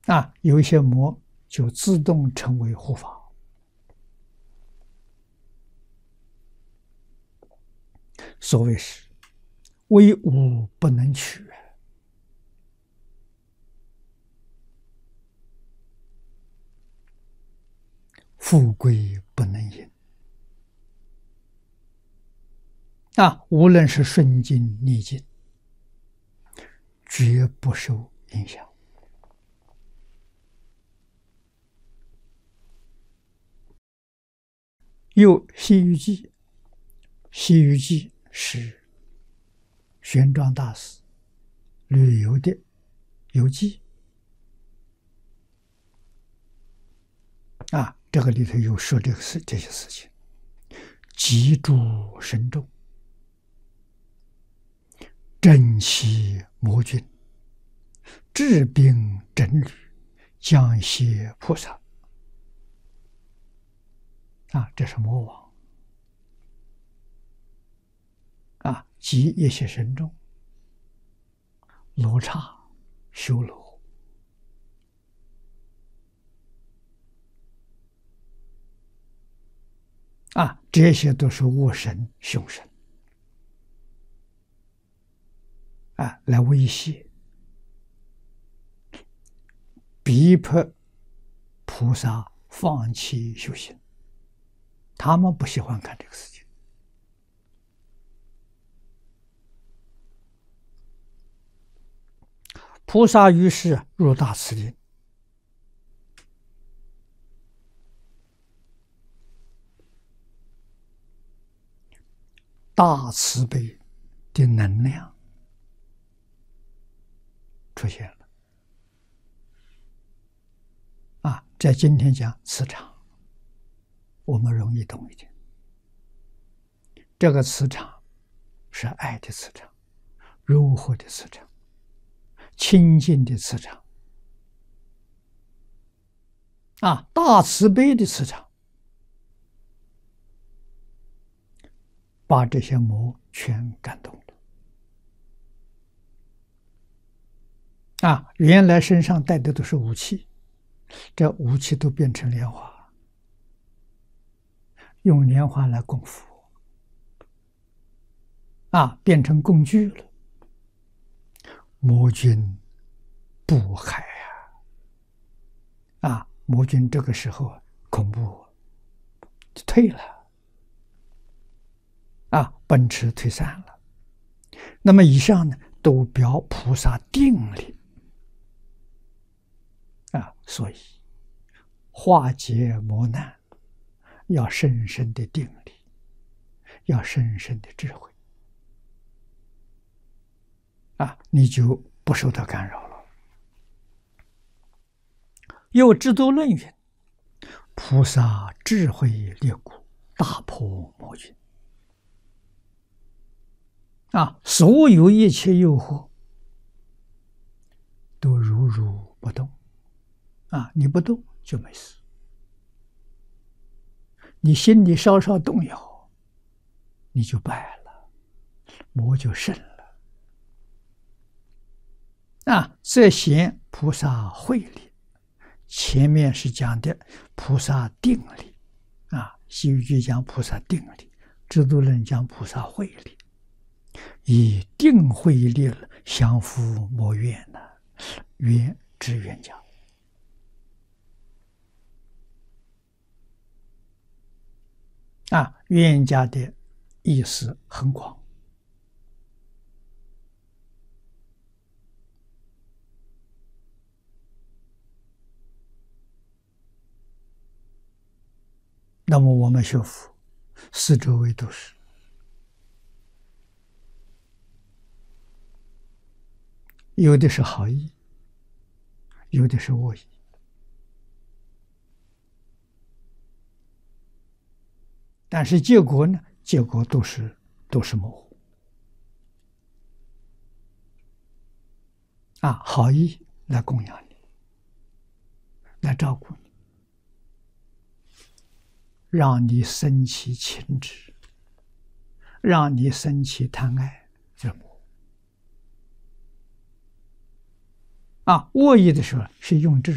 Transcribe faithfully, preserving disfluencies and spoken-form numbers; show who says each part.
Speaker 1: 啊，有一些魔就自动成为护法。所谓是威武不能屈，富贵不能淫。啊，无论是顺境逆境，绝不受影响。又《西游记》，《西游记》是玄奘大师旅游的游记啊，这个里头有说这个事这些事情，极注深重，征其魔君，治病真履，降胁菩萨。啊，这是魔王啊，即一些深重，罗刹、修罗啊，这些都是恶神、凶神啊，来威胁、逼迫菩萨放弃修行。他们不喜欢看这个事情。菩萨于是入大慈林，大慈悲的能量出现了。啊，在今天讲磁场，我们容易懂一点。这个磁场是爱的磁场，柔和的磁场，清净的磁场，啊，大慈悲的磁场，把这些魔全感动了。啊，原来身上带的都是武器，这武器都变成莲花，用莲花来供佛，啊，变成工具了。魔君不害啊！啊，魔君这个时候恐怖，就退了，啊，奔驰退散了。那么以上呢，都表菩萨定力啊，所以化解磨难要深深的定力，要深深的智慧。啊，你就不受到干扰了。又《智度论》云：“菩萨智慧裂谷，大破魔君。”啊，所有一切诱惑都如如不动。啊，你不动就没事，你心里稍稍动摇，你就败了，魔就胜了。啊，这显菩萨慧力。前面是讲的菩萨定力，啊，《西游记》讲菩萨定力，《智度论》讲菩萨慧力，以定慧力降伏魔怨呢，冤知冤家。啊，冤家的意思很广。那么我们学佛，四周围都是，有的是好意，有的是恶意。但是结果呢？结果都是都是模糊。啊，好意来供养你，来照顾你，让你生起情执，让你生起贪爱，这魔。啊，恶意的时候是用这